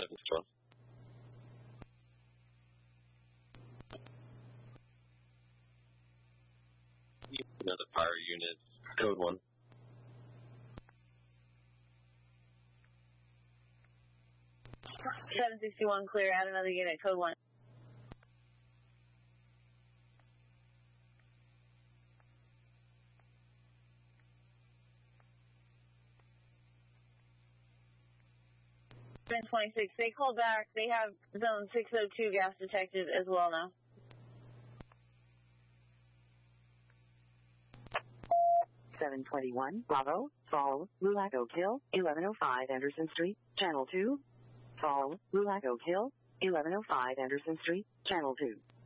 this one. Another fire unit, code 1. $761 clear, add another unit, code 1. $726, they called back, they have zone 602 gas detected as well now. $721, Bravo, Fall, Lulac Oak Hill, 1105 Anderson Street, Channel 2. Fall, Lulac Oak Hill, 1105 Anderson Street, Channel 2.